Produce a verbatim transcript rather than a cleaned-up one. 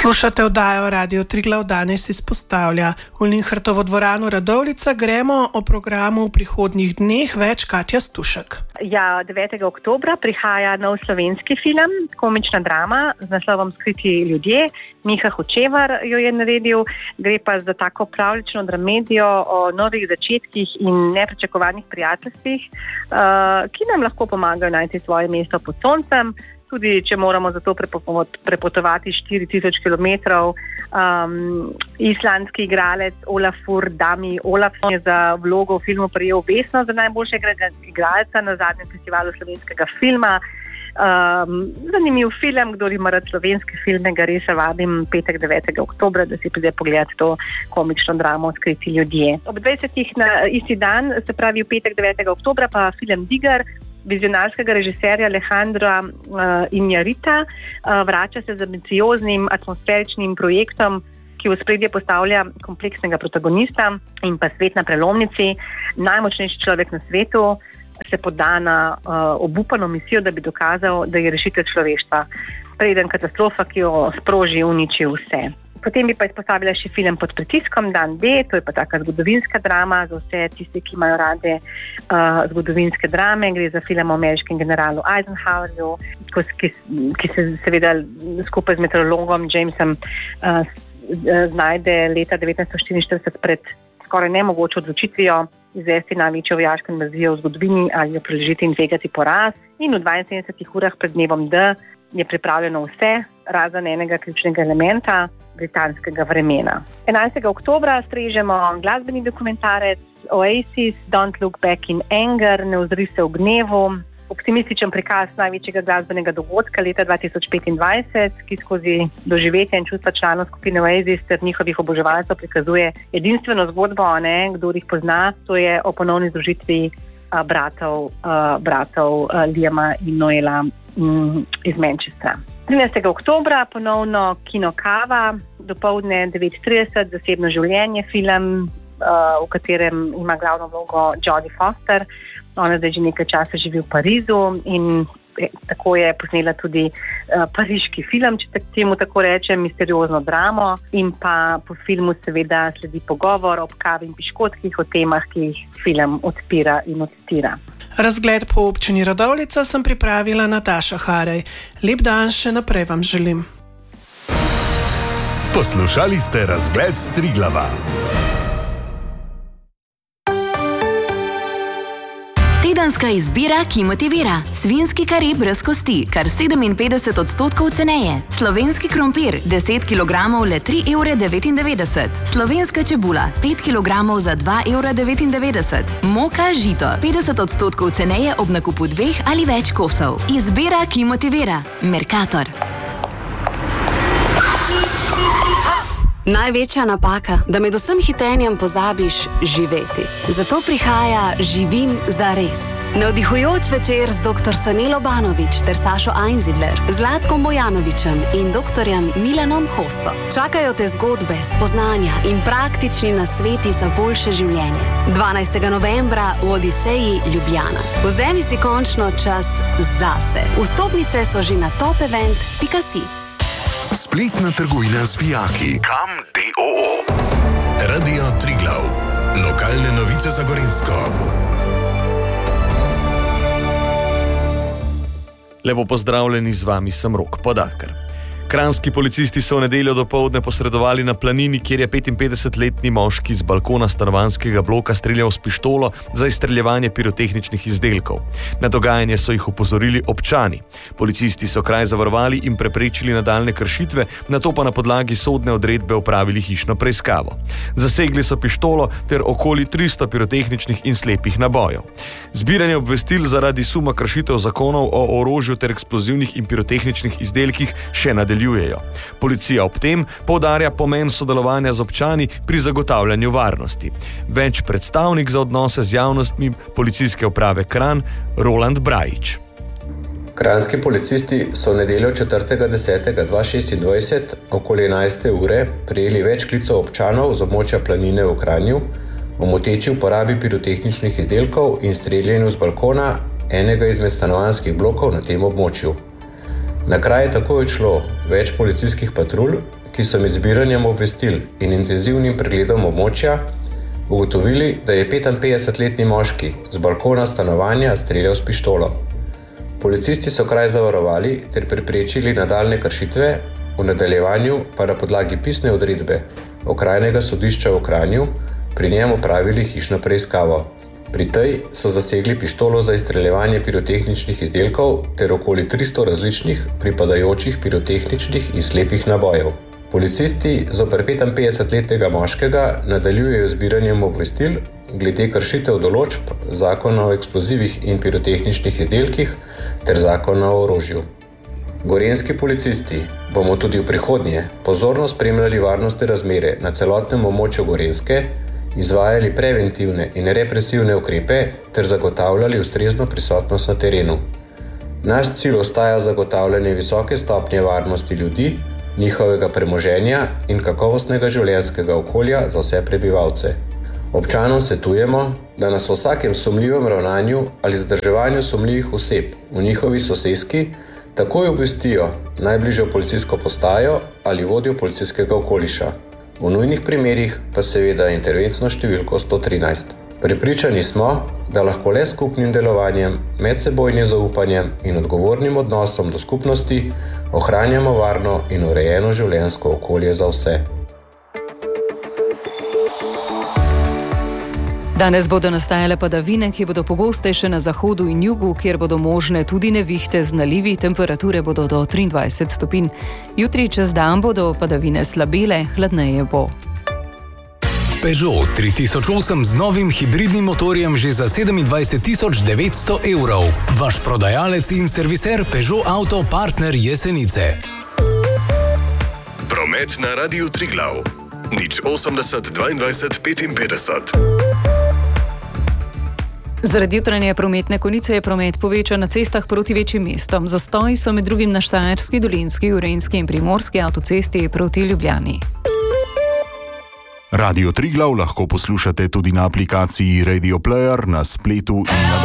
Poslušate oddajo Radio Triglav, danes izpostavlja v Linhartovo dvorano Radovljica. Gremo o programu v prihodnjih dneh, več Katja Stušek. Ja, devetega oktobra prihaja nov slovenski film, komična drama z naslovom Skriti ljudje. Miha Hočevar jo je naredil. Gre pa za tako pravljično dramedijo o novih začetkih in nepričakovanih prijateljstvih, ki nam lahko pomagajo najti svoje mesto pod soncem. Tudi če moramo za to prepotovati štiri tisoč kilometrov. Um, islandski igralec Olafur Dami Olafsson je za vlogo v filmu prejel vesno za najboljšega igralca na zadnjem festivalu slovenskega filma. Um, zanimiv film, kdor ima rad slovenske filme, ga res vabim petek devetega oktobra, da si pride pogledati to komično dramo Skriti ljudje. Ob dvajsetih na isti dan, se pravi v petek devetega oktobra, pa film Digar vizionarskega režiserja Alejandra uh, Inarrita uh, vrača se z ambicioznim atmosferičnim projektom, ki v ospredje postavlja kompleksnega protagonista in pa svet na prelomnici. Najmočnejši človek na svetu se poda na uh, obupano misijo, da bi dokazal, da je rešitelj človeštva. Preden katastrofa, ki jo sproži, uniči vse. Potem bi pa izpostavila še film Pod pritiskom, Dan D, to je pa taka zgodovinska drama za vse tiste, ki imajo rade uh, zgodovinske drame. Gre za film o ameriškem generalu Eisenhowerju, ki, ki se seveda skupaj z meteorologom Jamesom uh, znajde leta devetnajststo štiriinštirideset pred skoraj nemogočo odločitvijo izvesti največjo vojaško invazijo v zgodovini ali jo preložiti in tvegati poraz. In v dvainsedemdesetih urah pred dnevom D je pripravljeno vse, razen enega ključnega elementa, britanskega vremena. enajstega oktobra strežemo glasbeni dokumentarec Oasis, Don't Look Back in Anger, Ne ozri se v gnevu. Optimističen prikaz največjega glasbenega dogodka leta dva tisoč petindvajset, ki skozi doživetja in čustva članov skupine Oasis ter njihovih oboževalcev prikazuje edinstveno zgodbo, ne, kdor jih pozna, to je o ponovni združitvi a, bratov, a, bratov a, Liama in Noela m, iz Manchestra. trinajstega oktobra ponovno Kino Kava, dopoldne devet trideset, Zasebno življenje, film, a, v katerem ima glavno vlogo Jodie Foster. Ona zdaj že nekaj časa živi v Parizu in tako je posnela tudi uh, pariški film, če temu tako rečem, misteriozno dramo, in pa po filmu seveda sledi pogovor ob kavi in piškotkih o temah, ki jih film odpira in odstira. Razgled po občini Radovljica sem pripravila Nataša Harej. Lep dan še naprej vam želim. Poslušali ste Razgled s Triglava. Tedenska izbira, ki motivira. Svinjski kari brez kosti, kar sedeminpetdeset odstotkov ceneje. Slovenski krompir, deset kilogramov le tri evre devetindevetdeset. Slovenska čebula, pet kilogramov za dva evra devetindevetdeset. Moka žito, petdeset odstotkov ceneje ob nakupu dveh ali več kosov. Izbira, ki motivira. Mercator. Največja napaka, da med vsem hitenjem pozabiš živeti. Zato prihaja Živim zares. Navdihujoč večer z doktor Sanelo Banović ter Sašo Einzidler, Zlatkom Bojanovićem in doktorjem Milanom Hosto. Čakajo te zgodbe, spoznanja in praktični nasveti za boljše življenje. dvanajstega novembra v Odiseji Ljubljana. Vzemi si končno čas zase. Vstopnice so že na top event pika si. Spletna trgovina z vijaki. Kam D O O. Radio Triglav. Lokalne novice za Gorenjsko. Lepo pozdravljeni, z vami sem Rok Podakar. Kranjski policisti so v nedeljo dopoldne posredovali na Planini, kjer je petinpetdesetletni moški z balkona stanovanjskega bloka streljal s pištolo za izstreljevanje pirotehničnih izdelkov. Na dogajanje so jih opozorili občani. Policisti so kraj zavarovali in preprečili nadaljne kršitve, nato pa na podlagi sodne odredbe opravili hišno preiskavo. Zasegli so pištolo ter okoli tristo pirotehničnih in slepih nabojev. Zbiranje obvestil zaradi suma kršitev zakonov o orožju ter eksplozivnih in pirotehničnih izdelkih še nadaljujejo. Policija ob tem poudarja pomen sodelovanja z občani pri zagotavljanju varnosti. Več predstavnik za odnose z javnostmi policijske uprave Kranj, Roland Brajič. Kranjski policisti so v nedeljo četrtega desetega dva tisoč šestindvajset okoli enajste ure prejeli več klicev občanov z območja Planine v Kranju o moteči uporabi pirotehničnih izdelkov in streljanju z balkona enega izmed stanovanjskih blokov na tem območju. Na kraj je takoj odšlo več policijskih patrulj, ki so med zbiranjem obvestil in intenzivnim pregledom območja ugotovili, da je petinpetdesetletni moški z balkona stanovanja streljal s pištolo. Policisti so kraj zavarovali ter preprečili nadaljne kršitve, v nadaljevanju pa na podlagi pisne odredbe Okrajnega sodišča v Kranju pri njem opravili hišno preiskavo. Pri tej so zasegli pištolo za izstreljevanje pirotehničnih izdelkov ter okoli tristo različnih pripadajočih pirotehničnih in slepih nabojev. Policisti zoper petinpetdesetletnega moškega nadaljujejo zbiranjem obvestil glede kršitev določb Zakona o eksplozivih in pirotehničnih izdelkih ter Zakona o orožju. Gorenjski policisti bomo tudi v prihodnje pozorno spremljali varnostne razmere na celotnem območju Gorenjske, izvajali preventivne in represivne ukrepe ter zagotavljali ustrezno prisotnost na terenu. Naš cilj ostaja zagotavljanje visoke stopnje varnosti ljudi, njihovega premoženja in kakovostnega življenjskega okolja za vse prebivalce. Občanom svetujemo, da nas o vsakem sumljivem ravnanju ali zadrževanju sumljivih oseb v njihovi soseski takoj obvestijo najbližjo policijsko postajo ali vodjo policijskega okoliša. V nujnih primerih pa seveda interventno številko sto trinajst. Prepričani smo, da lahko le skupnim delovanjem, medsebojnim zaupanjem in odgovornim odnosom do skupnosti ohranjamo varno in urejeno življenjsko okolje za vse. Danes bodo nastajale padavine, ki bodo pogostejše na zahodu in jugu, kjer bodo možne tudi nevihte z nalivi, temperature bodo do triindvajset stopinj. Jutri čez dan bodo padavine slabele, hladneje bo. Peugeot tri tisoč osem z novim hibridnim motorjem že za sedemindvajset tisoč devetsto evrov. Vaš prodajalec in serviser Peugeot Auto Partner Jesenice. Promet na Radiu Triglav. Nič osemdeset dvaindvajset petinpetdeset. Zaradi jutranje prometne konice je promet povečan na cestah proti večjim mestom. Zastoji so med drugim na Štajerski, Dolenjski, Gorenjski in Primorski avtocesti proti Ljubljani. Radio Triglav lahko poslušate tudi na aplikaciji Radio Player, na spletu in na